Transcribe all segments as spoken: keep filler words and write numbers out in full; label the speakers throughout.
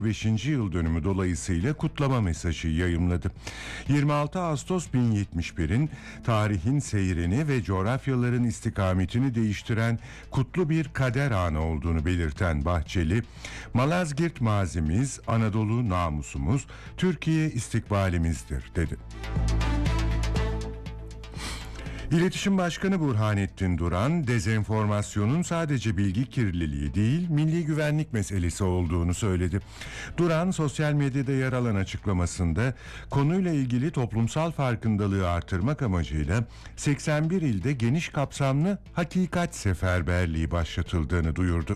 Speaker 1: beşinci yıl dönümü dolayısıyla kutlama mesajı yayımladı. yirmi altı Ağustos bin yetmiş bir'in tarihin seyrini ve coğrafyaların istikametini değiştiren kutlu bir kader anı olduğunu belirten Bahçeli, "Malazgirt mazimiz, Anadolu namusumuz, Türkiye istikbalimizdir" dedi. İletişim Başkanı Burhanettin Duran, dezenformasyonun sadece bilgi kirliliği değil, milli güvenlik meselesi olduğunu söyledi. Duran, sosyal medyada yer alan açıklamasında konuyla ilgili toplumsal farkındalığı artırmak amacıyla seksen bir ilde geniş kapsamlı hakikat seferberliği başlatıldığını duyurdu.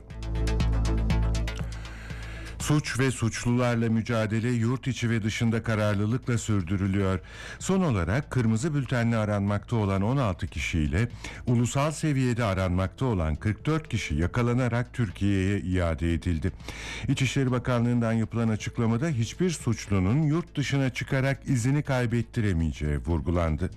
Speaker 1: Suç ve suçlularla mücadele yurt içi ve dışında kararlılıkla sürdürülüyor. Son olarak kırmızı bültenle aranmakta olan on altı kişiyle ulusal seviyede aranmakta olan kırk dört kişi yakalanarak Türkiye'ye iade edildi. İçişleri Bakanlığı'ndan yapılan açıklamada hiçbir suçlunun yurt dışına çıkarak izini kaybettiremeyeceği vurgulandı.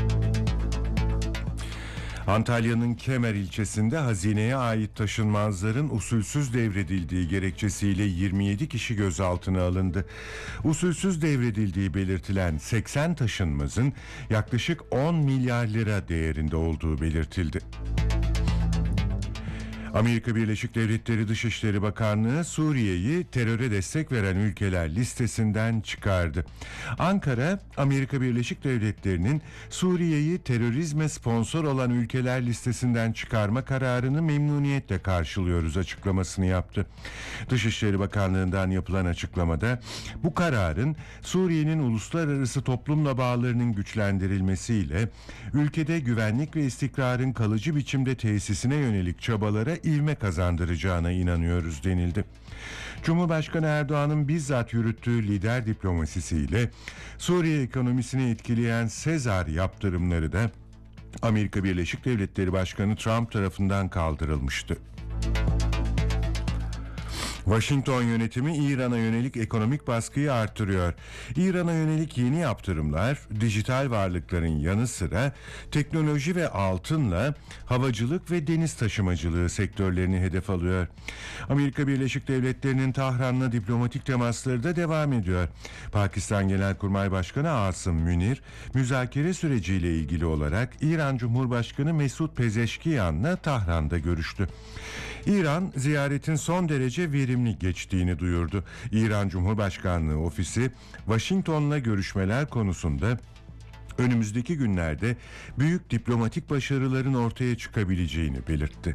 Speaker 1: Antalya'nın Kemer ilçesinde hazineye ait taşınmazların usulsüz devredildiği gerekçesiyle yirmi yedi kişi gözaltına alındı. Usulsüz devredildiği belirtilen seksen taşınmazın yaklaşık on milyar lira değerinde olduğu belirtildi. Amerika Birleşik Devletleri Dışişleri Bakanlığı Suriye'yi teröre destek veren ülkeler listesinden çıkardı. Ankara, Amerika Birleşik Devletleri'nin Suriye'yi terörizme sponsor olan ülkeler listesinden çıkarma kararını memnuniyetle karşılıyoruz açıklamasını yaptı. Dışişleri Bakanlığı'ndan yapılan açıklamada bu kararın Suriye'nin uluslararası toplumla bağlarının güçlendirilmesiyle ülkede güvenlik ve istikrarın kalıcı biçimde tesisine yönelik çabalara ivme kazandıracağına inanıyoruz denildi. Cumhurbaşkanı Erdoğan'ın bizzat yürüttüğü lider diplomasisiyle Suriye ekonomisini etkileyen Sezar yaptırımları da Amerika Birleşik Devletleri Başkanı Trump tarafından kaldırılmıştı. Washington yönetimi İran'a yönelik ekonomik baskıyı artırıyor. İran'a yönelik yeni yaptırımlar dijital varlıkların yanı sıra teknoloji ve altınla havacılık ve deniz taşımacılığı sektörlerini hedef alıyor. Amerika Birleşik Devletleri'nin Tahran'la diplomatik temasları da devam ediyor. Pakistan Genelkurmay Başkanı Asım Münir, müzakere süreciyle ilgili olarak İran Cumhurbaşkanı Mesut Pezeşkiyan'la Tahran'da görüştü. İran, ziyaretin son derece verimli geçtiğini duyurdu. İran Cumhurbaşkanlığı Ofisi, Washington'la görüşmeler konusunda önümüzdeki günlerde büyük diplomatik başarıların ortaya çıkabileceğini belirtti.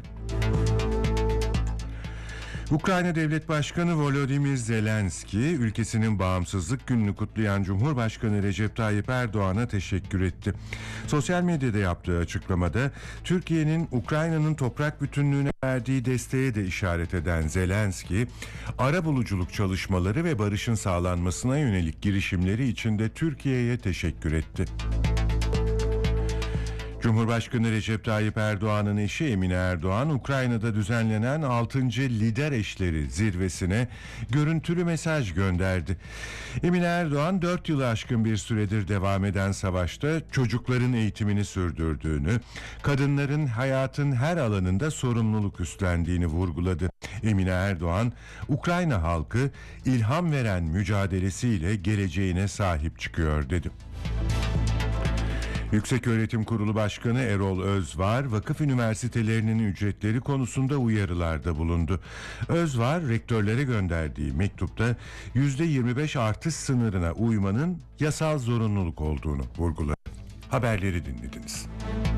Speaker 1: Ukrayna Devlet Başkanı Volodymyr Zelenski, ülkesinin bağımsızlık gününü kutlayan Cumhurbaşkanı Recep Tayyip Erdoğan'a teşekkür etti. Sosyal medyada yaptığı açıklamada, Türkiye'nin Ukrayna'nın toprak bütünlüğüne verdiği desteğe de işaret eden Zelenski, arabuluculuk çalışmaları ve barışın sağlanmasına yönelik girişimleri için de Türkiye'ye teşekkür etti. Cumhurbaşkanı Recep Tayyip Erdoğan'ın eşi Emine Erdoğan, Ukrayna'da düzenlenen altıncı Lider Eşleri zirvesine görüntülü mesaj gönderdi. Emine Erdoğan, dört yılı aşkın bir süredir devam eden savaşta çocukların eğitimini sürdürdüğünü, kadınların hayatın her alanında sorumluluk üstlendiğini vurguladı. Emine Erdoğan, Ukrayna halkı ilham veren mücadelesiyle geleceğine sahip çıkıyor dedi. Yükseköğretim Kurulu Başkanı Erol Özvar, vakıf üniversitelerinin ücretleri konusunda uyarılarda bulundu. Özvar, rektörlere gönderdiği mektupta yüzde yirmi beş artış sınırına uymanın yasal zorunluluk olduğunu vurguladı. Haberleri dinlediniz.